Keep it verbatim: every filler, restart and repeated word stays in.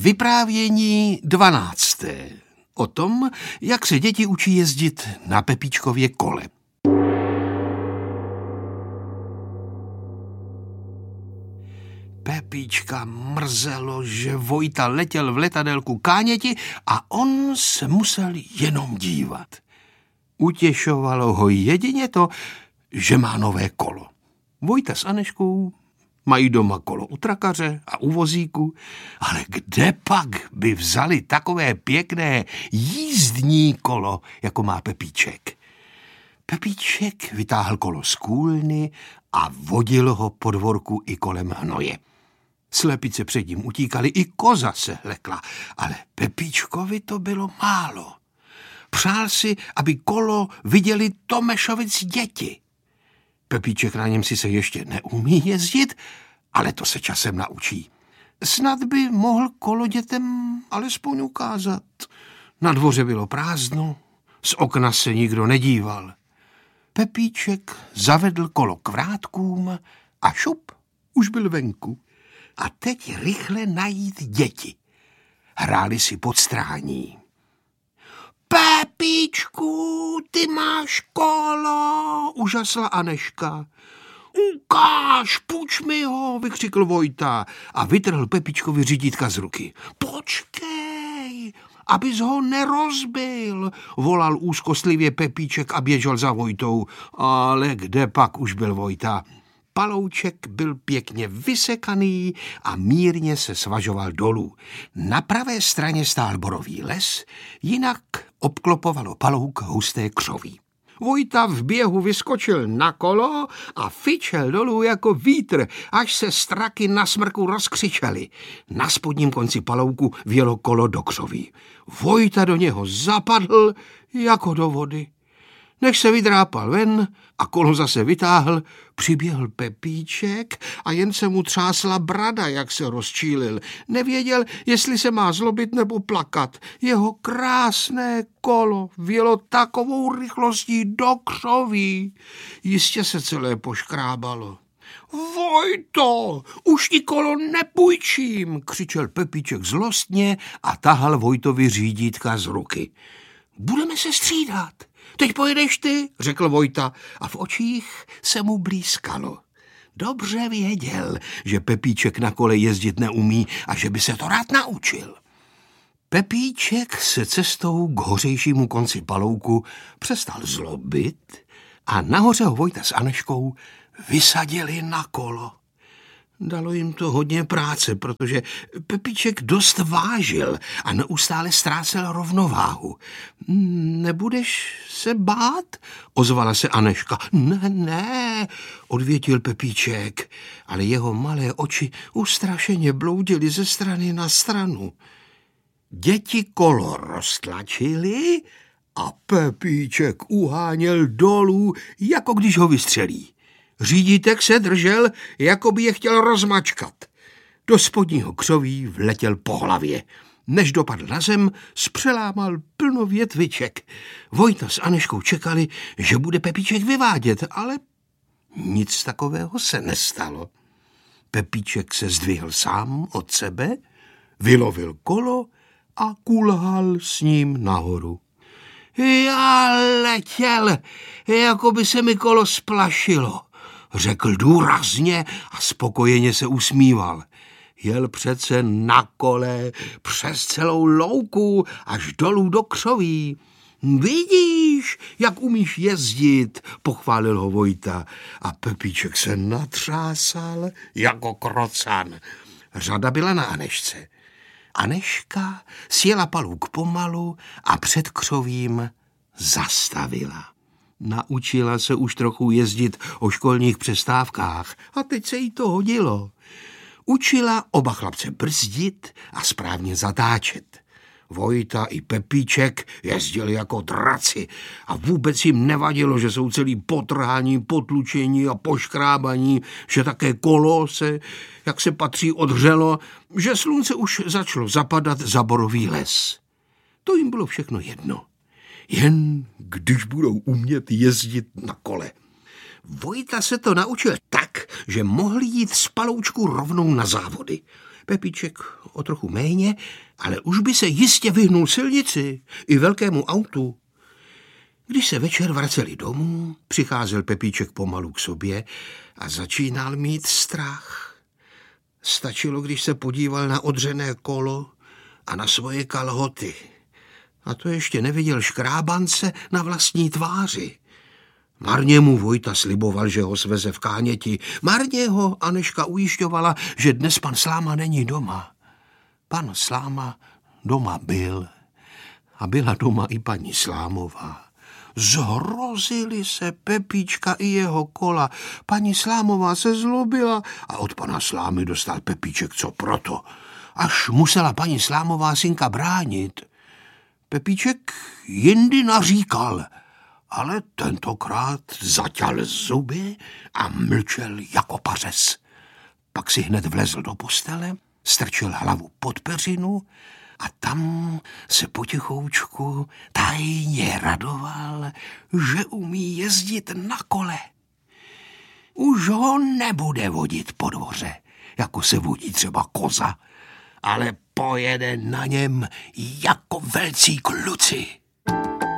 Vyprávění dvanácté. O tom, jak se děti učí jezdit na Pepíčkově kole. Pepíčka mrzelo, že Vojta letěl v letadélku Káněti a on se musel jenom dívat. Utěšovalo ho jedině to, že má nové kolo. Vojta s Aneškou mají doma kolo u trakaře a u vozíku, ale kde pak by vzali takové pěkné jízdní kolo, jako má Pepíček? Pepíček vytáhl kolo z kůlny a vodil ho po dvorku i kolem hnoje. Slepice před ním utíkaly, i koza se lekla, ale Pepíčkovi to bylo málo. Přál si, aby kolo viděli Tomešovic děti. Pepíček na něm si se ještě neumí jezdit, ale to se časem naučí. Snad by mohl kolo dětem alespoň ukázat. Na dvoře bylo prázdno, z okna se nikdo nedíval. Pepíček zavedl kolo k vrátkům a šup, už byl venku. A teď rychle najít děti. Hráli si pod strání. Pepíčku, ty máš kolo, užasla Aneška. Ukáž, půjč mi ho, vykřikl Vojta a vytrhl Pepíčkovi řídítka z ruky. Počkej, abys ho nerozbil, volal úzkostlivě Pepíček a běžel za Vojtou, ale kde pak už byl Vojta? Palouček byl pěkně vysekaný a mírně se svažoval dolů. Na pravé straně stál borový les, jinak obklopovalo palouk husté křoví. Vojta v běhu vyskočil na kolo a fičel dolů jako vítr, až se straky na smrku rozkřičely. Na spodním konci palouku vjelo kolo do křoví. Vojta do něho zapadl jako do vody. Než se vydrápal ven a kolo zase vytáhl, přiběhl Pepíček a jen se mu třásla brada, jak se rozčílil. Nevěděl, jestli se má zlobit nebo plakat. Jeho krásné kolo vjelo takovou rychlostí do křoví. Jistě se celé poškrábalo. Vojto, už ti kolo nepůjčím, křičel Pepíček zlostně a tahal Vojtovi řídítka z ruky. Budeme se střídat. Teď pojedeš ty, řekl Vojta a v očích se mu blízkalo. Dobře věděl, že Pepíček na kole jezdit neumí a že by se to rád naučil. Pepíček se cestou k hořejšímu konci palouku přestal zlobit a nahoře ho Vojta s Aneškou vysadili na kolo. Dalo jim to hodně práce, protože Pepíček dost vážil a neustále ztrácel rovnováhu. Nebudeš se bát? Ozvala se Aneška. Ne, ne, odvětil Pepíček, ale jeho malé oči ustrašeně bloudily ze strany na stranu. Děti kolo roztlačili a Pepíček uháněl dolů, jako když ho vystřelí. Řídítek se držel, jako by je chtěl rozmačkat. Do spodního křoví vletěl po hlavě. Než dopadl na zem, spřelámal plno větviček. Vojta s Aneškou čekali, že bude Pepíček vyvádět, ale nic takového se nestalo. Pepíček se zdvihl sám od sebe, vylovil kolo a kulhal s ním nahoru. Já letěl, jako by se mi kolo splašilo, řekl důrazně a spokojeně se usmíval. Jel přece na kole přes celou louku až dolů do křoví. Vidíš, jak umíš jezdit, pochválil ho Vojta a Pepíček se natřásal jako krocan. Řada byla na Anešce. Aneška sjela palouk pomalu a před křovím zastavila. Naučila se už trochu jezdit o školních přestávkách a teď se jí to hodilo. Učila oba chlapce brzdit a správně zatáčet. Vojta i Pepíček jezdili jako draci a vůbec jim nevadilo, že jsou celý potrhání, potlučení a poškrábaní, že také kolo se, jak se patří, odhřelo, že slunce už začalo zapadat za borový les. To jim bylo všechno jedno. Jen když budou umět jezdit na kole. Vojta se to naučil tak, že mohli jít z paloučku rovnou na závody. Pepíček o trochu méně, ale už by se jistě vyhnul silnici i velkému autu. Když se večer vraceli domů, přicházel Pepíček pomalu k sobě a začínal mít strach. Stačilo, když se podíval na odřené kolo a na svoje kalhoty. A to ještě neviděl škrábance na vlastní tváři. Marně mu Vojta sliboval, že ho sveze v Káněti. Marně ho Anežka ujišťovala, že dnes pan Sláma není doma. Pan Sláma doma byl a byla doma i paní Slámová. Zhrozili se Pepíčka i jeho kola. Paní Slámová se zlobila a od pana Slámy dostal Pepíček co proto. Až musela paní Slámová synka bránit. Pepíček jindy naříkal, ale tentokrát zaťal zuby a mlčel jako pařez. Pak si hned vlezl do postele, strčil hlavu pod peřinu a tam se potichoučku tajně radoval, že umí jezdit na kole. Už ho nebude vodit po dvoře, jako se vodí třeba koza, ale pojede na něm jako velcí kluci.